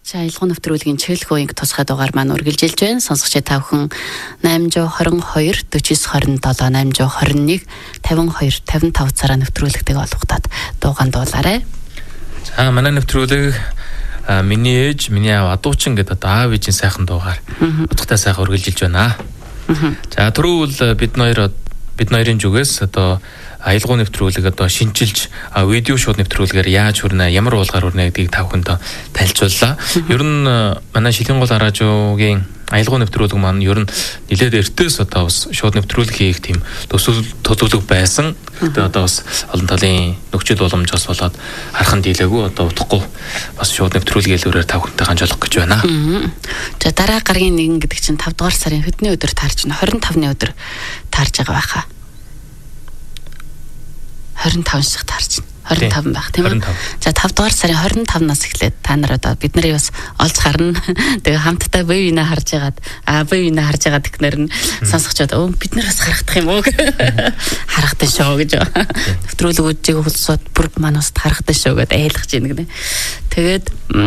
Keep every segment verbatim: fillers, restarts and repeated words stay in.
За аялал нэвтрүүлгийн чиглэл үеийн тусгай дугаар маань үргэлжилж байна. Сонсогч та бүхэн найман двадцать хоёр forty-nine twenty-seven найман twenty-one fifty-two fifty-five цагаар нэвтрүүлэгтэй олгохтаад дуугаан дуулаарай. За манай нэвтрүүлэг миний ээж, миний аав адуучин гэдэг одоо аав ээжийн сайхан дуугаар утгатай сайхан үргэлжилж байна. За түрүүл бид хоёр бид хоёрын зүгээс одоо аялал нэвтрүүлэг одоо шинжилж видео шууд нэвтрүүлгээр яаж хүрнэ, ямар уулгаар хүрнэ гэдгийг та бүхэнд танилцууллаа. Ер нь манай Шилэн гол радиогийн аялал нэвтрүүлэг маань ер нь нэлээд эртээс одоо бас шууд нэвтрүүлэг хийх тийм төсөв төлөвлөг байсан. Гэхдээ одоо бас олон талын нөхцөл боломж бас болоод хархан дийлээгүй одоо утгагүй бас шууд нэвтрүүлгийн хэлбэрээр та бүхэнтэй ханжуулах гэж байна. За дараа гаргийн нэгэн гэдэг чинь five дугаар сарын хэдний өдөр таарч байна? twenty-five-ны өдөр таарж байгаа байхаа. twenty-five шиг таарч байна. twenty-five байх тийм үү? За five дугаар сарын twenty-five-наас эхлээд та нар одоо бид нарыг бас олж харна. Тэгээ хамтдаа бие биенээ харж ягаад аа бие биенээ харж ягаад гэхнэр нь сонсогчод өө бид нар бас харагдах юм уу? Харагдсан шүү гэж. Нэвтрүүлгүүдийг хөлсөд бүр манаас харагдсан шүү гэдээ айлгаж ийн гэнэ. Тэгээд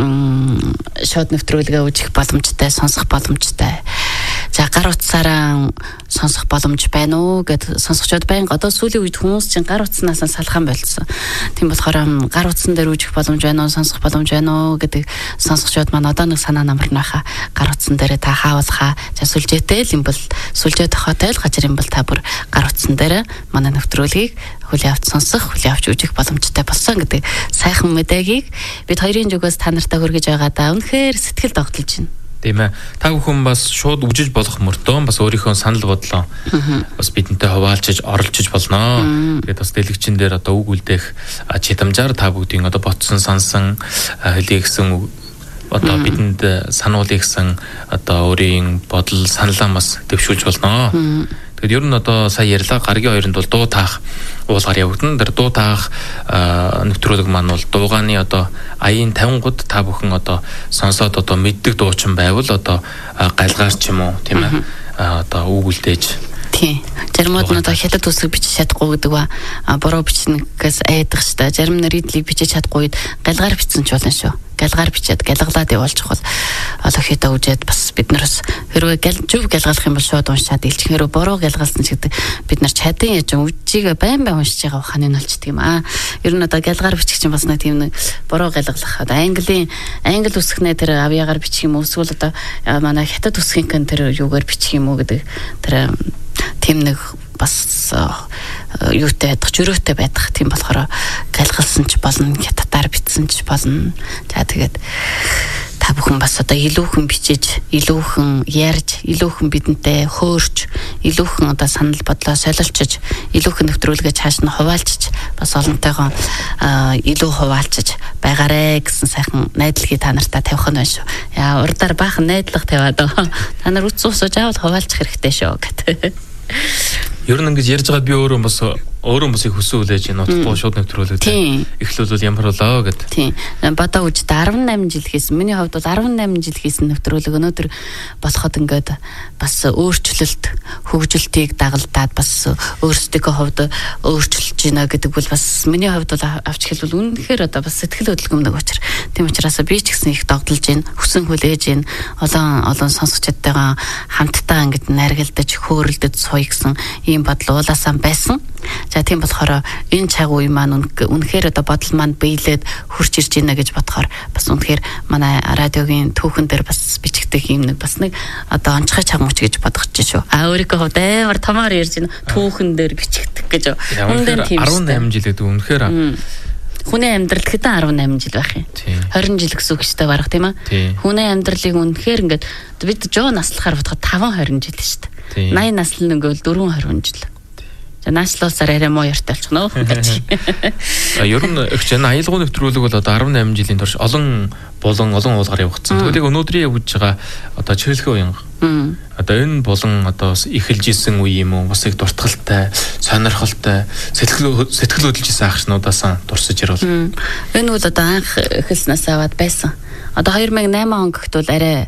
шууд нэвтрүүлгээ үзэх боломжтой, сонсох боломжтой. За гар утсаараа сонсох боломж байна уу гэд сонсогчдод байнга одоо сүүлийн үед хүмүүс чинь гар утснаас салхан болсон. Тийм болохоор гар утсан дээр үүсэх боломж байна уу, сонсох боломж байна уу гэдэг сонсогчдод маань одоо нэг санаа намар наха гар утсан дээр та хаалхаа. За сүлжээтэй л юм бол сүлжээ тохиотой л газар юм бол та бүр гар утсан дээр манай нэвтрүүлгийг хүлээ авч сонсох, хүлээ авч үзэх боломжтой болсон гэдэг сайхан мэдээгийг бид хоёрын зүгээс та нартай хүргэж байгаадаа үнэхээр сэтгэл догтлж байна. Тийм ээ. Та бүхэн бас шууд үжиж болох мөртөө бас өөрийнхөө санал бодлоо бас бидэнтэй хуваалцаж оролцож болно. Тэгээд бас дэлгэцэн дээр одоо үг үлдээх чидамжаар та бүгдийн одоо ботсон сансан хэлийгсэн одоо бидэнд сануулъя гэсэн одоо өөрийн бодол саналаа бас дэвшүүлж болно. Тэгээд ер нь одоо сая ярьлаа гаргийн хоёрынд бол дуу таах уулгаар явагдана. Тэр дуу таах нэвтрүүлэг маань бол дуугааны одоо аяын fifty гуд та бүхэн одоо сонсоод одоо мэддэг дуучин байвал одоо галгаар ч юм уу тийм ээ одоо үг үлдээж тий. Зарим нь одоо хятад үсэг бичиж чадахгүй гэдэг ба буруу бичнэгээс айдах штэ. Зарим нь ридлийг бичиж чадахгүй галгаар бичсэн ч болно шүү. Галгаар бичээд галгалаад явуулж хол одоо хятад үжээд бас бид нараас хэрвээ гал зүв галгалах юм бол шууд уншаад илчих. Хэрвээ буруу галгалсан ч гэдэг бид нар чадын яж үжигээ байн байн уншиж байгаа хань нь болчдөг юм аа. Ер нь одоо галгаар бичих чинь бас нэг тийм нэг буруу галгалах. Одоо английн англи үсгнээ тэр авьяагаар бичих юм уу эсвэл одоо манай хятад үсгийн тэр юугаар бичих юм уу гэдэг тэр тийм нэг бас юутай ядах жөрөөтэй байдаг. Тийм болохоор галгалсан ч болно, хятадаар бичсэн ч болно. За тэгээд та бүхэн бас одоо илүүхэн бичиж, илүүхэн ярьж, илүүхэн бидэнтэй хөөрч, илүүхэн одоо санал бодлоо солилцож, илүүхэн нэвтрүүлгээ цааш нь хуваалцаж, бас олонтойгоо илүү хуваалцаж байгаарэ гэсэн сайхан найдлагыг та нартай тавих нь байна шүү. Яа урдаар баахан найдлага тавиад та нар үц усууж аавал хуваалцах хэрэгтэй шүү гэдэг. Ер нь ингэж ярьж байгаа би өөрөө бас өөрөө бас их хүсэн үлээж энэ утгагүй шууд нэвтрүүлээд эхлүүлвэл ямар болоо гэд. Тийм. Бадаа үжид eighty-eight жил хийсэн. Миний хувьд бол eighty-eight жил хийсэн нэвтрүүлэг өнөөдөр болоход ингээд бас өөрчлөлт, хөгжилтийг дагалдаад бас өөрсдийнхөө хувьд өөрчилж байна гэдэг бол бас миний хувьд бол авч хэлбэл үнэхээр одоо бас сэтгэл хөдлөмдөг учраас. Тийм учраас би ч гэсэн их догдолж байна, хүсэн хүлээж байна. Олон олон сонсогчдтойгоо хамтдаа ингээд наргалдаж, хөөрөлдөж суй гэсэн ийм бодол уулаасаа байсан. За тийм болохоор энэ цаг үе маань үнэхээр одоо бодол маань биелээд хурж ирж байна гэж бодохоор бас үнэхээр манай радиогийн түүхэн дээр бас бичигдэх юм нэг бас нэг одоо онцгой чагмууч гэж бодож шүү. А өөрийнхөө хувьд амар томоор ярьж байна түүхэн дээр бичигдэх гэж. Үнэхээр eighty-eight жил гэдэг үнэхээр хүний амьдрал хэдэн eighty-eight жил байх юм. twenty жил гэсэн үг шүү дээ барах тийм ээ. Хүний амьдралыг үнэхээр ингээд бид жоо наслахаар бодоход five twenty жил шүү дээ. eighty наслын нөгөө four twenty жил. За наашлуулсаар арай муу яртай болчихно. Ер нь их ч аялал нэвтрүүлэг бол одоо eighty-eight жилийн турш олон болон олон уулгаар явагдсан. Тэгвэл өнөөдрийн явж байгаа одоо чиглэлхөө уян. Одоо энэ болон одоо эхэлж исэн үе юм уу? Бас их дуртгалтай, сонирхолтой, сэтгэл сэтгэл хөдлөж исэн ахшнуудаас дурсаж ирвэл. Энэ бол одоо анх эхэлснээс аваад байсан. Одоо two thousand eight он гэгт бол арай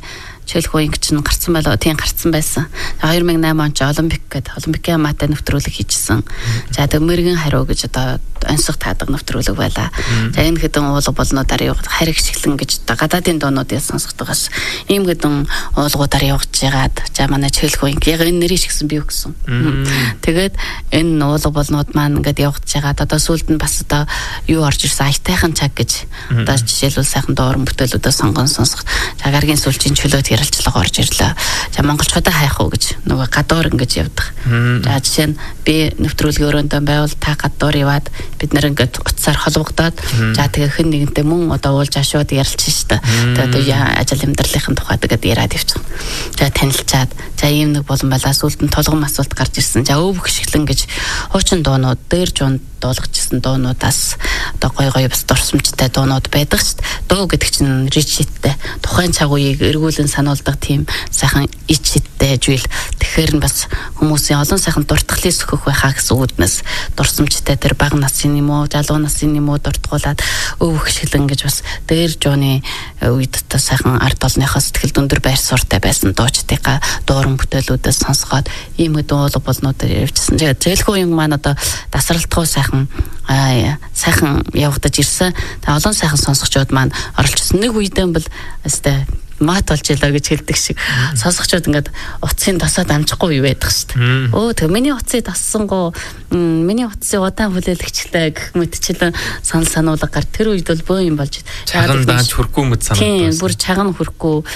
чөлхөө инг чинь гарцсан байлоо. Тийм гарцсан байсан. хоёр мянга и осем он ч Олимпик гэдэг Олимпикийн хамаатай нэвтрүүлэг хийжсэн. За тэг мэрэгэн хариу гэж одоо онцлог таадаг нэвтрүүлэг байлаа. За энэ хэдэн уулга болнуудаар яваад хариг шиглэн гэж гадаадын доонуудыг сонсгодогоос ийм хэдэн уулгуудаар явж байгаад за манай чөлхөө инг яг энэ нэрийг шигсэн би юу гэсэн. Тэгээд энэ уулга болнууд маань ингээд явж байгаад одоо сүүлд нь бас одоо юу орж ирсэн аятайхан цаг гэж одоо жишээлбэл сайхан доорн бүтээлүүдээ сонгон сонсох. За гаргийн сүүлчийн чөлөөт ярилцлага орж ирлээ. За монголчуудаа хайх уу гэж нөгөө гадуур ингэж явдаг. За жишээ нь би нэвтрүүлгийн өрөөндөө байвал та гадуур яваад бид нэр ингээд утсаар холбогдоод за тэгээ хэн нэгэнтэй мөн одоо уулж ашууд ярилцсан шүү дээ. Тэгээ одоо ажил амьдралын тухайд гэдэг яриад явчихсан. За танилцаад за ийм нэг болон байлаа сүүлд нь толгом асуулт гарч ирсэн. За өв гიშгэлэн гэж хуучин дуунууд дээр жуун дуулгачсан дуунуудаас одоо гой гой бас дурсамжтай дуунууд байдаг шүү дээ. Дуу гэдэг чинь ричиттэй тухайн цаг үеийг эргүүлэн сануулдаг тийм сайхан ичиттэй жийл. Тэгэхээр нь бас хүмүүсийн олон сайхан дуртгалыг сөхөх байхаа гэсэн үүднээс дурсамжтай тэр бага насны юм уу залуу насны юм уу дуртгуулаад өв гიშгэлэн гэж бас дээр жууны үед та сайхан ард олныхоо сэтгэл дүндэр байр суурьтай байсан дуучдынхаа дууран бүтээлүүдээс сонсгоод ийм хэдэн уулга болнуудаар явжсэн. Зээлхүү юм маань одоо дасралтгүй сайхан аа сайхан явагдаж ирсэн. Та олон сайхан сонсогчдод маань оролцсон. Нэг үедээ бол өстэй мат болж ялаа гэж хэлдэг шиг сонсогчдод ингээд утсын тасаад амжихгүй юу байдаг шүү дээ. Өө тэг миний утсыг тассангуу миний утсын удаан хүлээлгчтэй гэх мэтчлэн санал сануулга гар тэр үед бол бөө юм болж чаган дааж хөрөхгүй мэт санагдав. Тийм бүр чаган хөрөхгүй